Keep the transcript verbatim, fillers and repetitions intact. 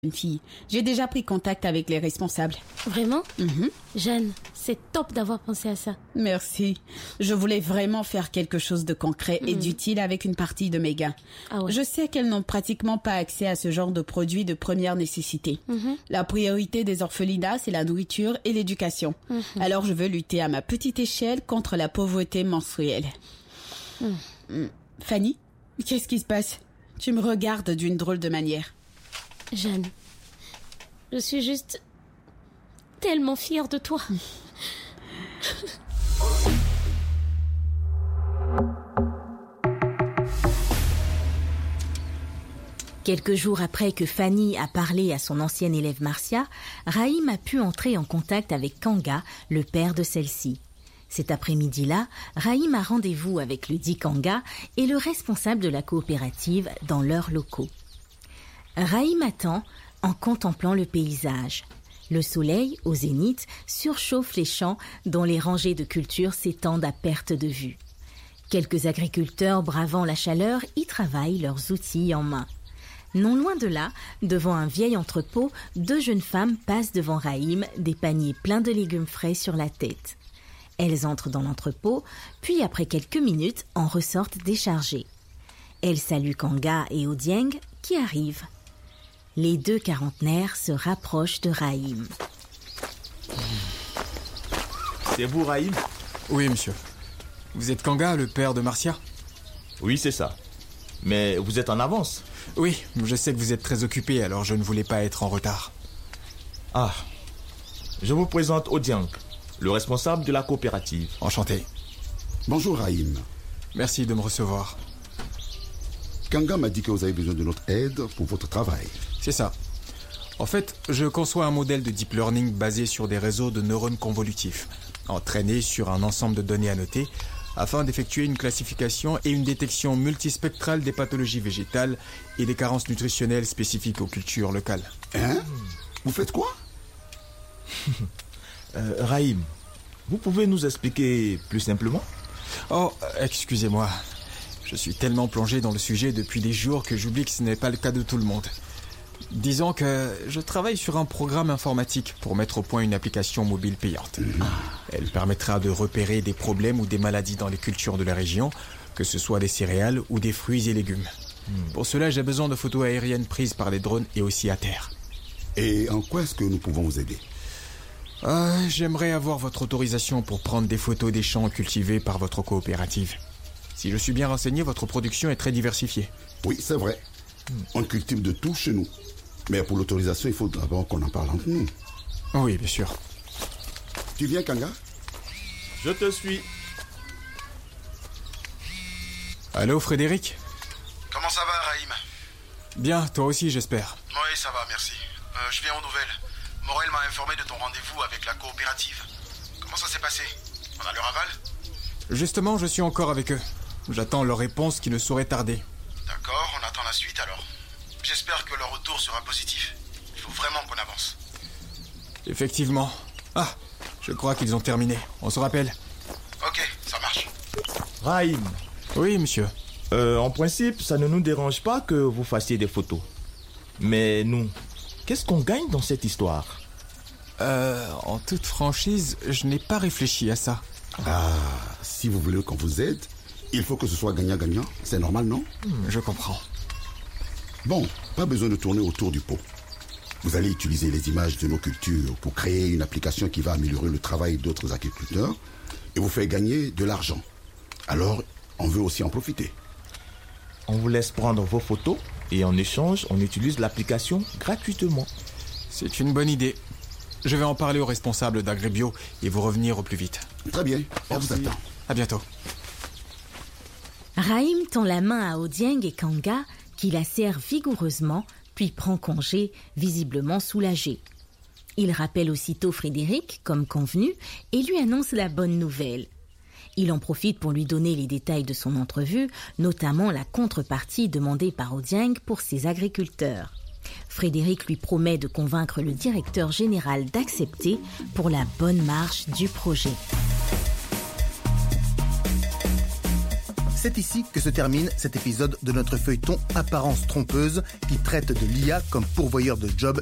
Une fille. J'ai déjà pris contact avec les responsables. Vraiment? Mm-hmm. Jeanne, c'est top d'avoir pensé à ça. Merci. Je voulais vraiment faire quelque chose de concret mm. et d'utile avec une partie de mes gains. Ah ouais. Je sais qu'elles n'ont pratiquement pas accès à ce genre de produits de première nécessité. Mm-hmm. La priorité des orphelinats, c'est la nourriture et l'éducation. Mm-hmm. Alors je veux lutter à ma petite échelle contre la pauvreté menstruelle. Mm. Mm. Fanny, qu'est-ce qui se passe? Tu me regardes d'une drôle de manière. Jeanne, je suis juste tellement fière de toi. Quelques jours après que Fanny a parlé à son ancienne élève Marcia, Rahim a pu entrer en contact avec Kanga, le père de celle-ci. Cet après-midi-là, Rahim a rendez-vous avec le dit Kanga et le responsable de la coopérative dans leurs locaux. Rahim attend en contemplant le paysage. Le soleil, au zénith, surchauffe les champs dont les rangées de cultures s'étendent à perte de vue. Quelques agriculteurs bravant la chaleur y travaillent leurs outils en main. Non loin de là, devant un vieil entrepôt, deux jeunes femmes passent devant Rahim, des paniers pleins de légumes frais sur la tête. Elles entrent dans l'entrepôt, puis après quelques minutes en ressortent déchargées. Elles saluent Kanga et Odieng qui arrivent. Les deux quarantenaires se rapprochent de Rahim. C'est vous, Rahim? Oui, monsieur. Vous êtes Kanga, le père de Marcia? Oui, c'est ça. Mais vous êtes en avance? Oui, je sais que vous êtes très occupé, alors je ne voulais pas être en retard. Ah, je vous présente Odieng, le responsable de la coopérative. Enchanté. Bonjour, Rahim. Merci de me recevoir. Kanga m'a dit que vous avez besoin de notre aide pour votre travail. C'est ça. En fait, je conçois un modèle de deep learning basé sur des réseaux de neurones convolutifs, entraînés sur un ensemble de données annotées, afin d'effectuer une classification et une détection multispectrale des pathologies végétales et des carences nutritionnelles spécifiques aux cultures locales. Hein? Vous faites quoi? euh, Rahim, vous pouvez nous expliquer plus simplement? Oh, excusez-moi. Je suis tellement plongé dans le sujet depuis des jours que j'oublie que ce n'est pas le cas de tout le monde. Disons que je travaille sur un programme informatique pour mettre au point une application mobile payante. Mmh. Elle permettra de repérer des problèmes ou des maladies dans les cultures de la région, que ce soit des céréales ou des fruits et légumes. Mmh. Pour cela, j'ai besoin de photos aériennes prises par les drones et aussi à terre. Et en quoi est-ce que nous pouvons vous aider? euh, J'aimerais avoir votre autorisation pour prendre des photos des champs cultivés par votre coopérative. Si je suis bien renseigné, votre production est très diversifiée. Oui, c'est vrai. Mmh. On cultive de tout chez nous. Mais pour l'autorisation, il faut d'abord qu'on en parle entre nous. Oui, bien sûr. Tu viens, Kanga? Je te suis. Allô, Frédéric? Comment ça va, Rahim? Bien, toi aussi, j'espère. Oui, ça va, merci. Euh, je viens aux nouvelles. Morel m'a informé de ton rendez-vous avec la coopérative. Comment ça s'est passé? On a leur aval? Justement, je suis encore avec eux. J'attends leur réponse qui ne saurait tarder. D'accord, on attend la suite alors. J'espère que leur retour sera positif. Il faut vraiment qu'on avance. Effectivement. Ah, je crois qu'ils ont terminé. On se rappelle. Ok, ça marche. Rahim. Oui, monsieur. Euh, en principe, ça ne nous dérange pas que vous fassiez des photos. Mais nous, qu'est-ce qu'on gagne dans cette histoire? Euh, en toute franchise, je n'ai pas réfléchi à ça. Ah, si vous voulez qu'on vous aide, il faut que ce soit gagnant-gagnant. C'est normal, non? Hmm, je comprends. Bon, pas besoin de tourner autour du pot. Vous allez utiliser les images de nos cultures pour créer une application qui va améliorer le travail d'autres agriculteurs et vous faire gagner de l'argent. Alors, on veut aussi en profiter. On vous laisse prendre vos photos et en échange, on utilise l'application gratuitement. C'est une bonne idée. Je vais en parler au responsable d'Agribio et vous revenir au plus vite. Très bien, on vous attend. À bientôt. Rahim tend la main à Odieng et Kanga, qui la serre vigoureusement, puis prend congé, visiblement soulagé. Il rappelle aussitôt Frédéric, comme convenu, et lui annonce la bonne nouvelle. Il en profite pour lui donner les détails de son entrevue, notamment la contrepartie demandée par Odieng pour ses agriculteurs. Frédéric lui promet de convaincre le directeur général d'accepter pour la bonne marche du projet. C'est ici que se termine cet épisode de notre feuilleton Apparence trompeuse qui traite de l'I A comme pourvoyeur de jobs